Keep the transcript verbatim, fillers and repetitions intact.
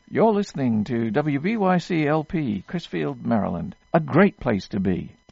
You're listening to W B Y C L P, Chrisfield, Maryland. A great place to be.